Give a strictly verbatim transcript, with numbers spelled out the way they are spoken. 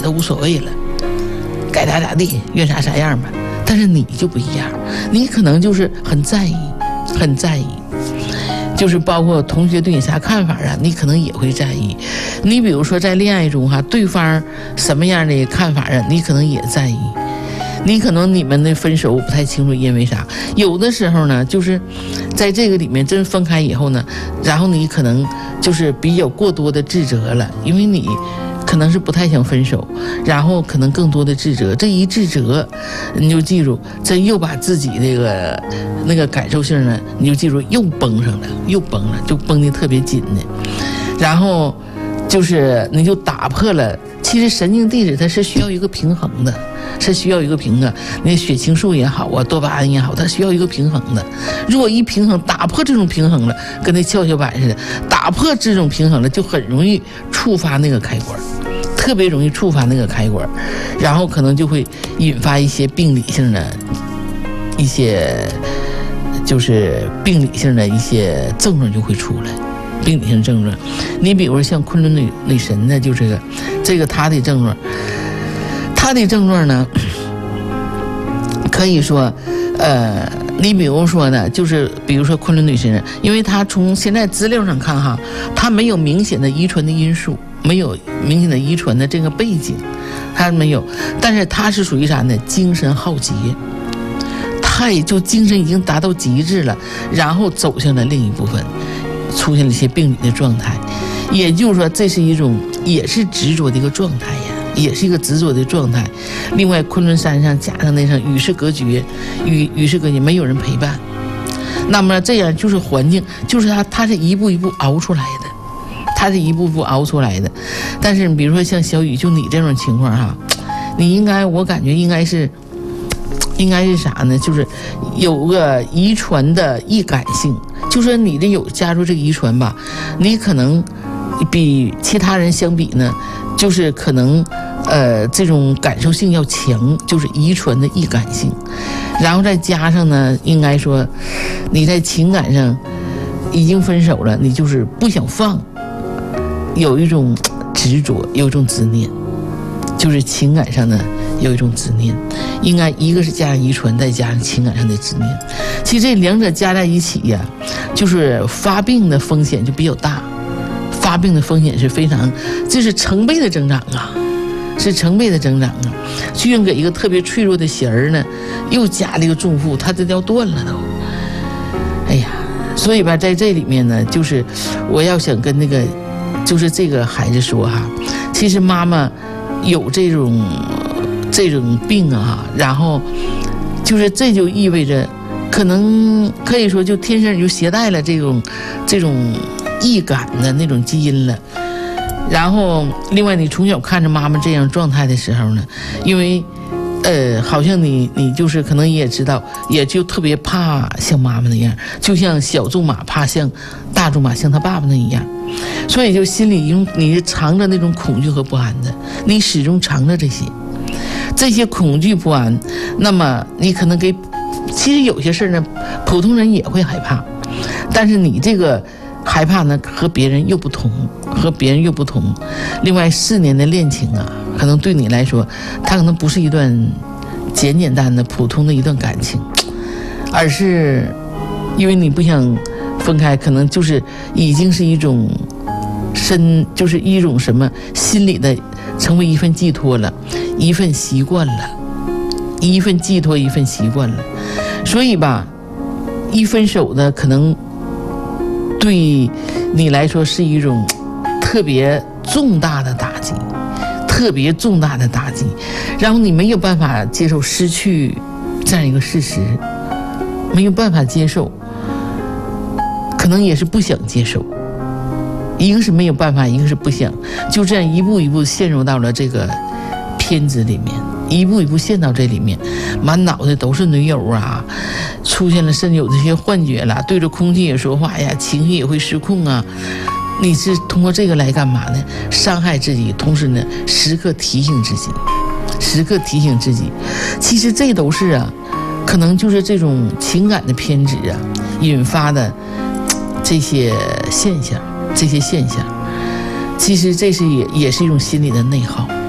都无所谓了，该咋咋地，愿啥啥样吧。但是你就不一样，你可能就是很在意，很在意，就是包括同学对你啥看法啊，你可能也会在意。你比如说在恋爱中哈，对方什么样的看法啊，你可能也在意。你可能你们的分手我不太清楚，因为啥？有的时候呢，就是在这个里面真分开以后呢，然后你可能就是比较过多的自责了，因为你可能是不太想分手，然后可能更多的自责，这一自责，你就记住，这又把自己这个那个感受性呢，你就记住又绷上了，又绷了，就绷得特别紧的，然后就是你就打破了。其实神经递质它是需要一个平衡的，是需要一个平衡。那血清素也好啊，多巴胺也好，它需要一个平衡的。如果一平衡打破这种平衡了，跟那跷跷板似的，打破这种平衡了，就很容易触发那个开关，特别容易触发那个开关，然后可能就会引发一些病理性的一些，就是病理性的一些症状就会出来。病理性症状，你比如说像昆仑女女神呢，就这个，这个她的症状，她的症状呢，可以说，呃，你比如说呢，就是比如说昆仑女神，因为她从现在资料上看哈，她没有明显的遗传的因素，没有明显的遗传的这个背景，她没有，但是她是属于啥呢？精神浩劫，她也就精神已经达到极致了，然后走向了另一部分。出现了一些病理的状态，也就是说这是一种也是执着的一个状态呀，也是一个执着的状态。另外昆仑山上加上那上与世隔绝，与与世隔绝，没有人陪伴，那么这样就是环境，就是他他是一步一步熬出来的，他是一步步熬出来的。但是比如说像小雨，就你这种情况哈，你应该我感觉应该是应该是啥呢？就是有个遗传的易感性。就说你的有加入这个遗传吧，你可能比其他人相比呢，就是可能呃这种感受性要强，就是遗传的易感性，然后再加上呢，应该说你在情感上已经分手了，你就是不想放，有一种执着，有一种执念，就是情感上呢有一种执念，应该一个是加上遗传，再加上情感上的执念。其实这两者加在一起呀，就是发病的风险就比较大，发病的风险是非常，这是成倍的增长啊，是成倍的增长啊。就像给一个特别脆弱的弦儿呢，又加了一个重负，它这要断了都。哎呀，所以吧，在这里面呢，就是我要想跟那个，就是这个孩子说哈，其实妈妈有这种。这种病啊，然后就是这就意味着，可能可以说就天生就携带了这种这种易感的那种基因了。然后另外你从小看着妈妈这样状态的时候呢，因为呃好像你你就是可能也知道，也就特别怕像妈妈那样，就像小众马怕像大众马像他爸爸那一样，所以就心里用你是藏着那种恐惧和不安的，你始终藏着这些。这些恐惧不安，那么你可能给，其实有些事呢，普通人也会害怕，但是你这个害怕呢，和别人又不同，和别人又不同。另外，四年的恋情啊，可能对你来说，它可能不是一段简简单的普通的一段感情，而是因为你不想分开，可能就是已经是一种深，就是一种什么心理的，成为一份寄托了。一份习惯了，一份寄托，一份习惯了，所以吧，一分手的可能对你来说是一种特别重大的打击，特别重大的打击，然后你没有办法接受失去这样一个事实，没有办法接受，可能也是不想接受，一个是没有办法，一个是不想，就这样一步一步陷入到了这个片子里面，一步一步陷到这里面，满脑袋都是女友啊，出现了甚至有这些幻觉了，对着空气也说话呀，情绪也会失控啊。你是通过这个来干嘛呢？伤害自己，同时呢，时刻提醒自己，时刻提醒自己。其实这都是啊，可能就是这种情感的偏执啊引发的这些现象，这些现象。其实这是也也是一种心理的内耗。